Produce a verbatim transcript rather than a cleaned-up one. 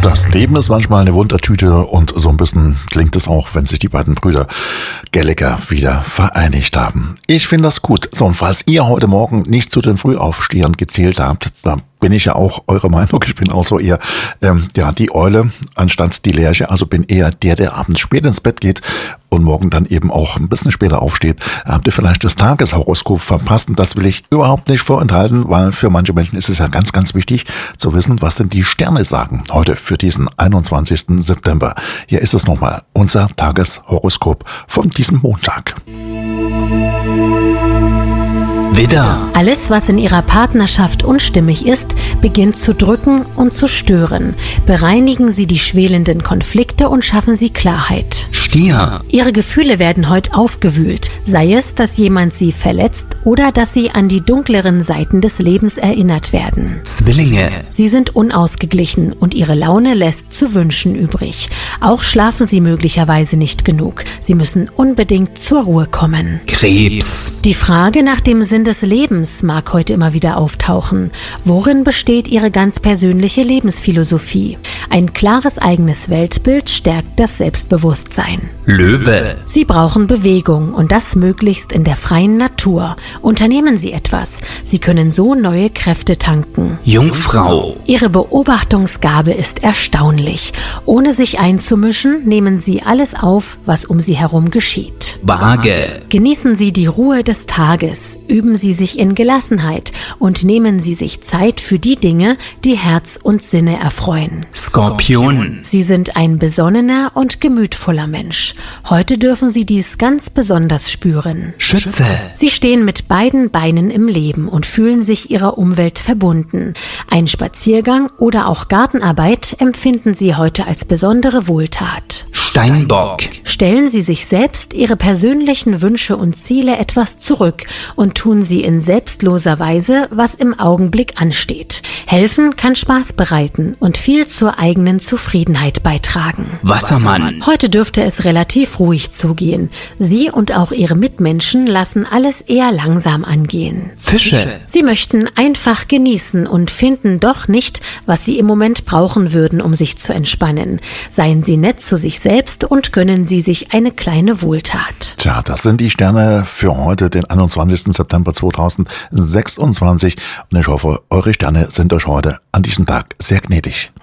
Das Leben ist manchmal eine Wundertüte und so ein bisschen klingt es auch, wenn sich die beiden Brüder Gallagher wieder vereinigt haben. Ich finde das gut. So, und falls ihr heute Morgen nicht zu den Frühaufstehern gezählt habt, dann bin ich ja auch eure Meinung. Ich bin auch so eher ähm, ja die Eule anstatt die Lerche. Also bin eher der, der abends spät ins Bett geht und morgen dann eben auch ein bisschen später aufsteht. Habt ihr vielleicht das Tageshoroskop verpasst? Und das will ich überhaupt nicht vorenthalten, weil für manche Menschen ist es ja ganz, ganz wichtig zu wissen, was denn die Sterne sagen heute für diesen einundzwanzigsten September. Hier ist es nochmal, unser Tageshoroskop von diesem Montag. Widder. Alles, was in Ihrer Partnerschaft unstimmig ist, beginnt zu drücken und zu stören. Bereinigen Sie die schwelenden Konflikte und schaffen Sie Klarheit. Stier. Ihre Gefühle werden heute aufgewühlt, sei es, dass jemand Sie verletzt oder dass Sie an die dunkleren Seiten des Lebens erinnert werden. Zwillinge. Sie sind unausgeglichen und Ihre Laune lässt zu wünschen übrig. Auch schlafen Sie möglicherweise nicht genug. Sie müssen unbedingt zur Ruhe kommen. Krebs. Die Frage nach dem Sinn des Lebens mag heute immer wieder auftauchen. Worin besteht Ihre ganz persönliche Lebensphilosophie? Ein klares eigenes Weltbild stärkt das Selbstbewusstsein. Löwe. Sie brauchen Bewegung und das möglichst in der freien Natur. Unternehmen Sie etwas. Sie können so neue Kräfte tanken. Jungfrau. Ihre Beobachtungsgabe ist erstaunlich. Ohne sich einzumischen, nehmen Sie alles auf, was um Sie herum geschieht. Waage. Genießen Sie die Ruhe des Tages, üben Sie sich in Gelassenheit und nehmen Sie sich Zeit für die Dinge, die Herz und Sinne erfreuen. Skorpion. Sie sind ein besonnener und gemütvoller Mensch. Heute dürfen Sie dies ganz besonders spüren. Schütze. Sie stehen mit beiden Beinen im Leben und fühlen sich ihrer Umwelt verbunden. Ein Spaziergang oder auch Gartenarbeit empfinden Sie heute als besondere Wohltat. Steinbock. Stellen Sie sich selbst Ihre persönlichen Wünsche und Ziele etwas zurück und tun Sie in selbstloser Weise, was im Augenblick ansteht. Helfen kann Spaß bereiten und viel zur eigenen Zufriedenheit beitragen. Wassermann. Heute dürfte es relativ ruhig zugehen. Sie und auch Ihre Mitmenschen lassen alles eher langsam angehen. Fische. Sie möchten einfach genießen und finden doch nicht, was Sie im Moment brauchen würden, um sich zu entspannen. Seien Sie nett zu sich selbst und gönnen Sie sich eine kleine Wohltat. Tja, das sind die Sterne für heute, den einundzwanzigsten September zweitausendsechsundzwanzig. Und ich hoffe, eure Sterne sind euch heute an diesem Tag sehr gnädig.